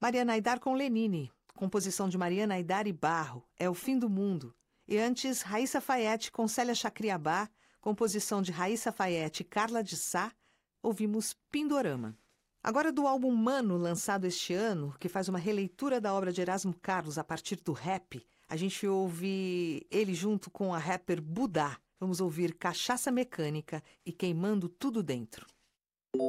Mariana Aidar com Lenine, composição de Mariana Aidar e Barro, É o Fim do Mundo. E antes, Raíssa Faete com Célia Chacriabá, composição de Raíssa Faete e Carla de Sá, ouvimos Pindorama. Agora do álbum Mano, lançado este ano, que faz uma releitura da obra de Erasmo Carlos a partir do rap, a gente ouve ele junto com a rapper Budá. Vamos ouvir Cachaça Mecânica e Queimando Tudo Dentro.